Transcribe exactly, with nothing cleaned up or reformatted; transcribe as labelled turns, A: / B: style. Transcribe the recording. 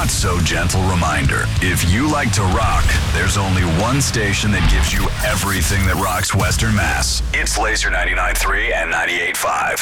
A: not so gentle reminder. If you like to rock, there's only one station that gives you everything that rocks Western Mass. It's Laser ninety-nine point three and ninety-eight point five.